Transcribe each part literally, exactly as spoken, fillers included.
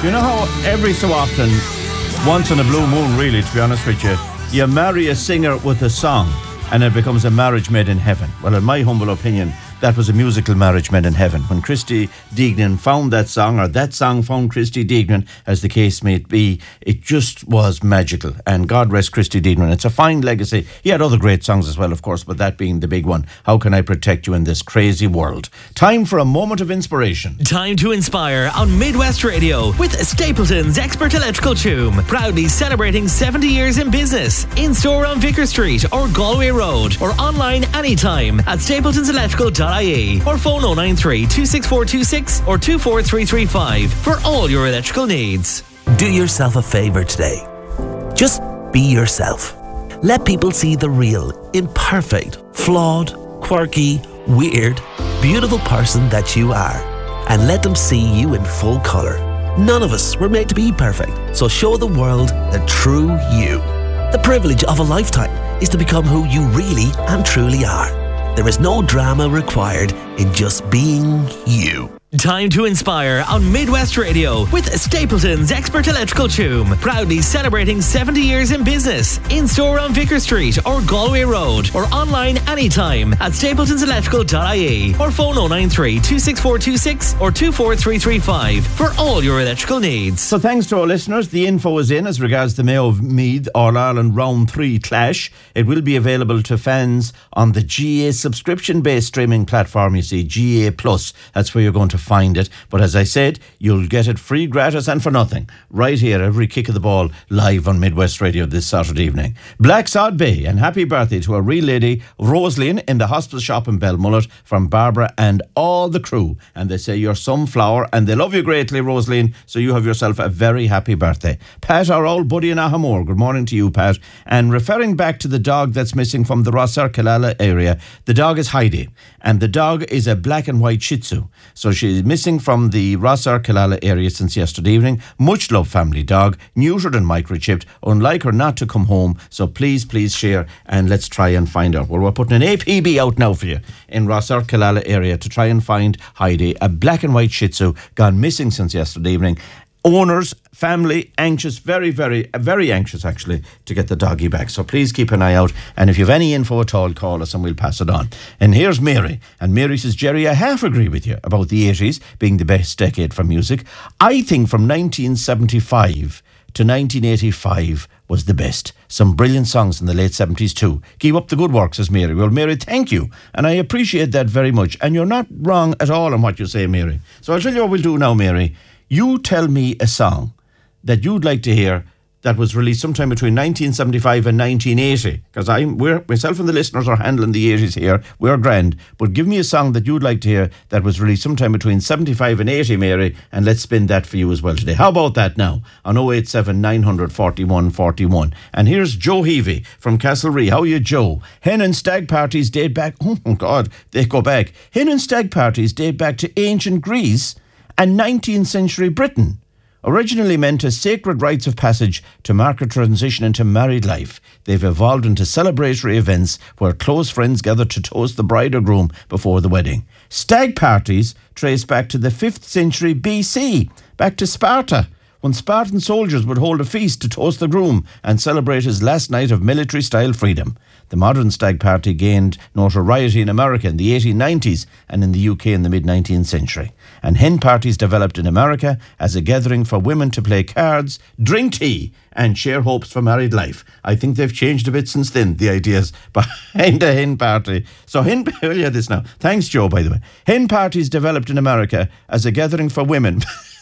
You know how every so often, once in a blue moon really, to be honest with you, you marry a singer with a song and it becomes a marriage made in heaven. Well, in my humble opinion, that was a musical marriage made in heaven. When Christy Deignan found that song, or that song found Christy Deignan, as the case may be, it just was magical. And God rest Christy Deignan. It's a fine legacy. He had other great songs as well, of course, but that being the big one. How can I protect you in this crazy world? Time for a moment of inspiration. Time to inspire on Midwest Radio with Stapleton's Expert Electrical Tomb. Proudly celebrating seventy years in business. In store on Vicar Street or Galway Road, or online anytime at stapletons electrical dot I E, or phone oh nine three, two six four two six or two four three three five for all your electrical needs. Do yourself a favour today. Just be yourself. Let people see the real, imperfect, flawed, quirky, weird, beautiful person that you are, and let them see you in full colour. None of us were made to be perfect, so show the world the true you. The privilege of a lifetime is to become who you really and truly are. There is no drama required in just being you. Time to inspire on Midwest Radio with Stapleton's Expert Electrical Tomb. Proudly celebrating seventy years in business. In store on Vicar Street or Galway Road, or online anytime at stapletons electrical dot I E, or phone oh nine three, two six four two six or two four three three five for all your electrical needs. So thanks to our listeners, the info is in as regards the Mayo of Meath All Ireland Round three clash. It will be available to fans on the G A subscription-based streaming platform, you see, G A Plus. That's where you're going to find it. But as I said, you'll get it free, gratis and for nothing. Right here, every kick of the ball, live on Midwest Radio this Saturday evening. Black Sod Bay, and happy birthday to a real lady, Rosaline, in the hospital shop in Belmullet, from Barbara and all the crew. And they say you're some flower, and they love you greatly, Rosaline, so you have yourself a very happy birthday. Pat, our old buddy in Ahamore, good morning to you, Pat. And referring back to the dog that's missing from the Rossar-Killala area, the dog is Heidi, and the dog is a black and white Shih Tzu. So she's missing from the Rossar-Killala area since yesterday evening. Much love, family dog, neutered and microchipped, unlike her not to come home. So please, please share and let's try and find her. Well, we're putting an A P B out now for you in Rossar-Killala area to try and find Heidi, a black and white Shih Tzu gone missing since yesterday evening. Owners, family, anxious, very, very, very anxious actually to get the doggy back. So please keep an eye out. And if you have any info at all, call us and we'll pass it on. And here's Mary. And Mary says, Jerry, I half agree with you about the eighties being the best decade for music. I think from nineteen seventy-five to nineteen eighty-five was the best. Some brilliant songs in the late seventies too. Keep up the good work, says Mary. Well, Mary, thank you. And I appreciate that very much. And you're not wrong at all in what you say, Mary. So I'll tell you what we'll do now, Mary. You tell me a song that you'd like to hear that was released sometime between nineteen seventy-five and nineteen eighty. Because I'm, we're, myself and the listeners are handling the eighties here. We're grand. But give me a song that you'd like to hear that was released sometime between seventy-five and eighty, Mary, and let's spin that for you as well today. How about that now? On oh eight seven, nine hundred, forty-one forty-one. And here's Joe Heavey from Castlerea. How are you, Joe? Hen and stag parties date back... Oh, God, they go back. Hen and stag parties date back to ancient Greece and nineteenth century Britain. Originally meant as sacred rites of passage to mark a transition into married life, they've evolved into celebratory events where close friends gather to toast the bride or groom before the wedding. Stag parties trace back to the fifth century B C, back to Sparta, when Spartan soldiers would hold a feast to toast the groom and celebrate his last night of military-style freedom. The modern stag party gained notoriety in America in the eighteen nineties and in the U K in the mid-nineteenth century. And hen parties developed in America as a gathering for women to play cards, drink tea and share hopes for married life. I think they've changed a bit since then, the ideas behind a hen party. So hen, well, yeah, this now. Thanks, Joe, by the way. Hen parties developed in America as a gathering for women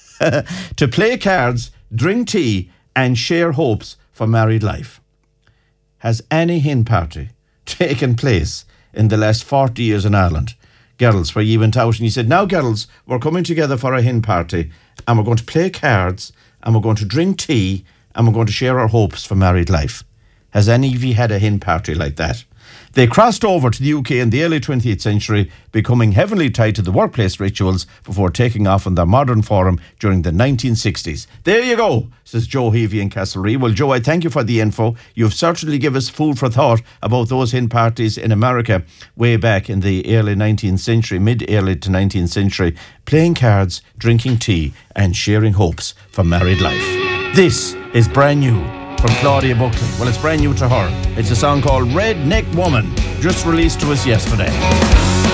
to play cards, drink tea and share hopes for married life. Has any hen party taken place in the last forty years in Ireland? Girls, where you went out and you said, now girls, we're coming together for a hen party and we're going to play cards and we're going to drink tea and we're going to share our hopes for married life. Has any of you had a hen party like that? They crossed over to the U K in the early twentieth century, becoming heavily tied to the workplace rituals before taking off in their modern form during the nineteen sixties. There you go, says Joe Heavey in Castlereagh. Well, Joe, I thank you for the info. You've certainly given us food for thought about those hen parties in America way back in the early nineteenth century, mid-early to nineteenth century, playing cards, drinking tea and sharing hopes for married life. This is brand new from Claudia Buckley. Well, it's brand new to her. It's a song called Redneck Woman, just released to us yesterday.